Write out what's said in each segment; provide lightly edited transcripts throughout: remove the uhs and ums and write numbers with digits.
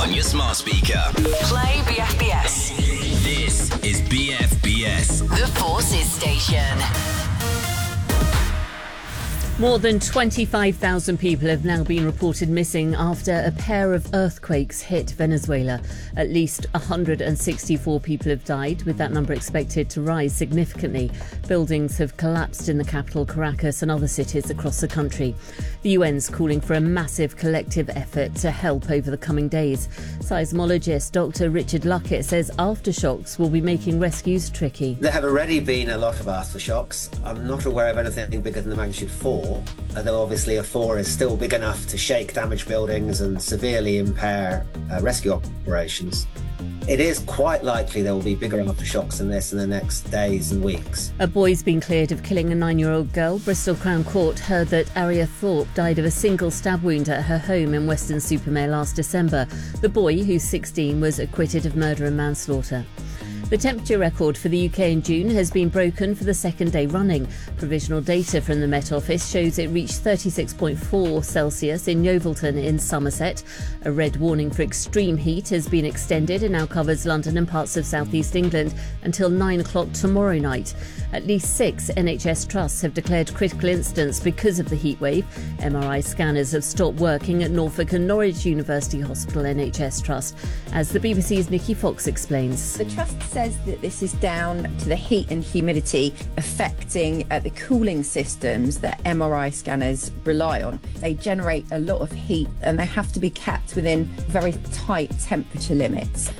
on your smart speaker. Play BFBS. This is BFBS. The Forces Station. More than 25,000 people have now been reported missing after a pair of earthquakes hit Venezuela. At least 164 people have died, with that number expected to rise significantly. Buildings have collapsed in the capital, Caracas, and other cities across the country. The UN's calling for a massive collective effort to help over the coming days. Seismologist Dr. Richard Luckett says aftershocks will be making rescues tricky. There have already been a lot of aftershocks. I'm not aware of anything bigger than the magnitude 4, although obviously a 4 is still big enough to shake damaged buildings and severely impair rescue operations. It is quite likely there will be bigger aftershocks than this in the next days and weeks. A boy's been cleared of killing a 9-year-old girl. Bristol Crown Court heard that Aria Thorpe died of a single stab wound at her home in Weston-super-Mare last December. The boy, who's 16, was acquitted of murder and manslaughter. The temperature record for the UK in June has been broken for the second day running. Provisional data from the Met Office shows it reached 36.4 Celsius in Yeovilton in Somerset. A red warning for extreme heat has been extended and now covers London and parts of South East England until 9 o'clock tomorrow night. At least 6 NHS trusts have declared critical incidents because of the heatwave. MRI scanners have stopped working at Norfolk and Norwich University Hospital NHS Trust, as the BBC's Nikki Fox explains. The trust says that this is down to the heat and humidity affecting the cooling systems that MRI scanners rely on. They generate a lot of heat and they have to be kept within very tight temperature limits.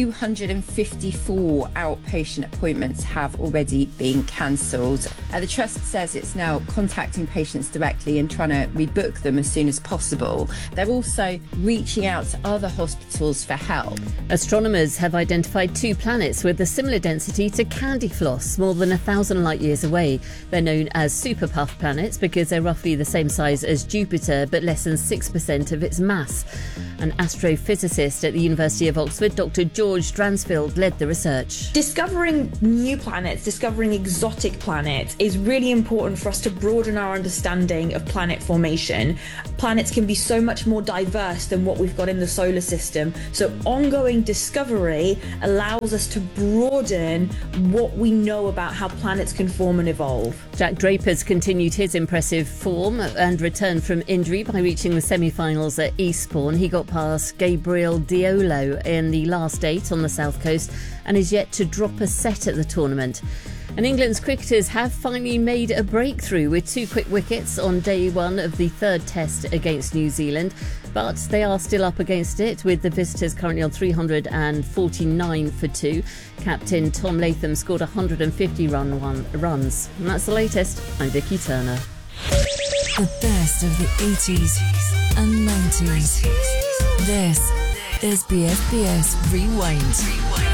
254 outpatient appointments have already been cancelled. The trust says it's now contacting patients directly and trying to rebook them as soon as possible. They're also reaching out to other hospitals for help. Astronomers have identified 2 planets with a similar density to Candy Floss, more than 1,000 light years away. They're known as super puff planets because they're roughly the same size as Jupiter but less than 6% of its mass. An astrophysicist at the University of Oxford, Dr. George Dransfield, led the research. Discovering new planets, discovering exotic planets is really important for us to broaden our understanding of planet formation. Planets can be so much more diverse than what we've got in the solar system, so ongoing discovery allows us to broaden what we know about how planets can form and evolve. Jack Draper's continued his impressive form and returned from injury by reaching the semi-finals at Eastbourne. He got past Gabriel Diolo in the last 8 on the south coast and is yet to drop a set at the tournament. And England's cricketers have finally made a breakthrough with 2 quick wickets on day 1 of the 3rd test against New Zealand. But they are still up against it, with the visitors currently on 349 for 2. Captain Tom Latham scored 150 runs. And that's the latest. I'm Vicky Turner. The best of the 80s and 90s. This is BFBS Rewind.